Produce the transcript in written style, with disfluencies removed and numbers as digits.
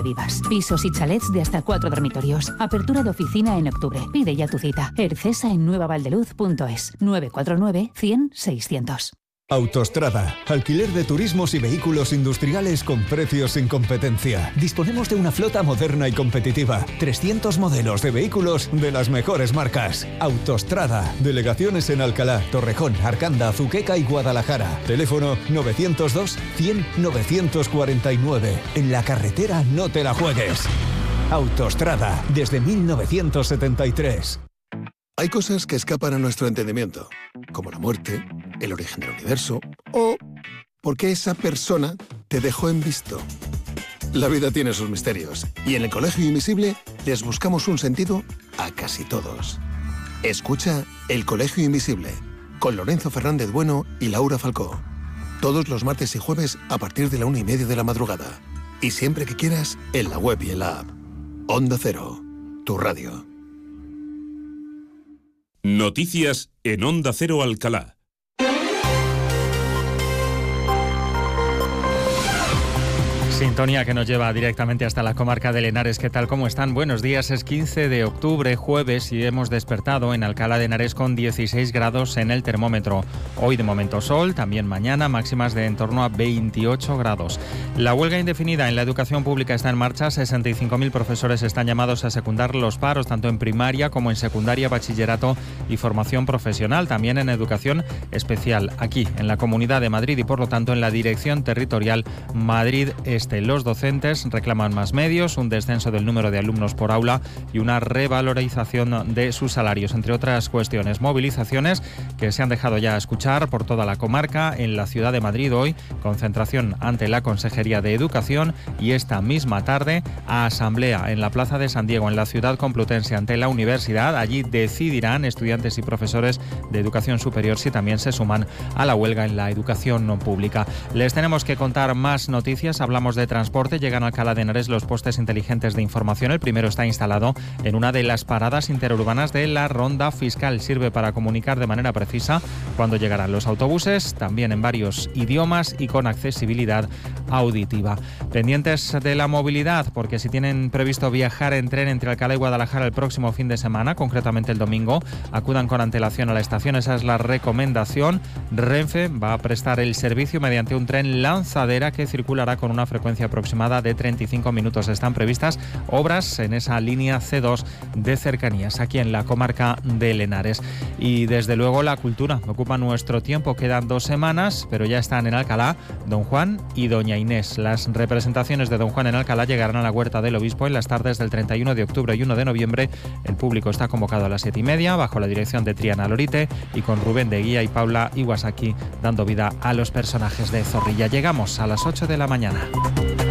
vivas. Pisos y chalets de hasta 4 dormitorios. Apertura de oficina en octubre. Pide ya tu cita. Ercesa en nuevavaldeluz.es. 949 100 600. Autostrada, alquiler de turismos y vehículos industriales con precios sin competencia. Disponemos de una flota moderna y competitiva. 300 modelos de vehículos de las mejores marcas. Autostrada, delegaciones en Alcalá, Torrejón, Arcanda, Azuqueca y Guadalajara. Teléfono 902 100 949. En la carretera no te la juegues. Autostrada, desde 1973. Hay cosas que escapan a nuestro entendimiento, como la muerte, el origen del universo o por qué esa persona te dejó en visto. La vida tiene sus misterios y en el Colegio Invisible les buscamos un sentido a casi todos. Escucha El Colegio Invisible con Lorenzo Fernández Bueno y Laura Falcó. Todos los martes y jueves a partir de la 1:30 de la madrugada. Y siempre que quieras en la web y en la app. Onda Cero, tu radio. Noticias en Onda Cero Alcalá. Sintonía que nos lleva directamente hasta la comarca de Henares. ¿Qué tal? ¿Cómo están? Buenos días. Es 15 de octubre, jueves, y hemos despertado en Alcalá de Henares con 16 grados en el termómetro. Hoy de momento sol, también mañana máximas de en torno a 28 grados. La huelga indefinida en la educación pública está en marcha. 65.000 profesores están llamados a secundar los paros, tanto en primaria como en secundaria, bachillerato y formación profesional. También en educación especial, aquí en la Comunidad de Madrid y por lo tanto en la Dirección Territorial Madrid Este. Los docentes reclaman más medios, un descenso del número de alumnos por aula y una revalorización de sus salarios, entre otras cuestiones. Movilizaciones que se han dejado ya escuchar por toda la comarca. En la ciudad de Madrid hoy, concentración ante la Consejería de Educación y esta misma tarde asamblea en la Plaza de San Diego, en la ciudad complutense, ante la universidad. Allí decidirán estudiantes y profesores de educación superior si también se suman a la huelga en la educación no pública. Les tenemos que contar más noticias. Hablamos de transporte. Llegan a Alcalá de Henares los postes inteligentes de información. El primero está instalado en una de las paradas interurbanas de la Ronda Fiscal. Sirve para comunicar de manera precisa cuándo llegarán los autobuses, también en varios idiomas y con accesibilidad auditiva. Pendientes de la movilidad, porque si tienen previsto viajar en tren entre Alcalá y Guadalajara el próximo fin de semana, concretamente el domingo, acudan con antelación a la estación. Esa es la recomendación. Renfe va a prestar el servicio mediante un tren lanzadera que circulará con una frecuencia aproximada de 35 minutos. Están previstas obras en esa línea C2 de cercanías aquí en la comarca de Henares. Y desde luego la cultura ocupa nuestro tiempo. Quedan 2 semanas, pero ya están en Alcalá Don Juan y Doña Inés. Las representaciones de Don Juan en Alcalá llegarán a la Huerta del Obispo en las tardes del 31 de octubre y 1 de noviembre. El público está convocado a las 7:30 bajo la dirección de Triana Lorite y con Rubén de Guía y Paula Iwasaki dando vida a los personajes de Zorrilla. Llegamos a las 8 de la mañana.